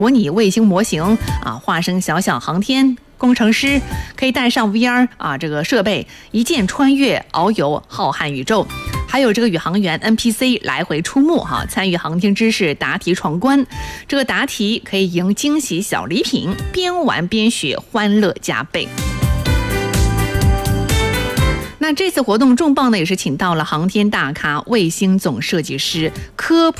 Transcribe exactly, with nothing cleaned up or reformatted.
模拟卫星模型啊，化身小小航天工程师，可以带上 V R 啊这个设备，一键穿越遨游浩瀚宇宙。还有这个宇航员 N P C 来回出没哈、啊，参与航天知识答题闯关。这个答题可以赢惊喜小礼品，边玩边学，欢乐加倍。那这次活动重磅呢，也是请到了航天大咖、卫星总设计师、科普